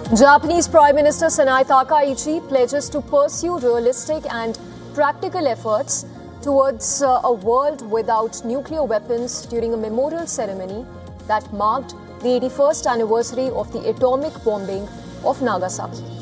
Japanese Prime Minister Sanae Takaichi pledges to pursue realistic and practical efforts towards a world without nuclear weapons during a memorial ceremony that marked the 81st anniversary of the atomic bombing of Nagasaki.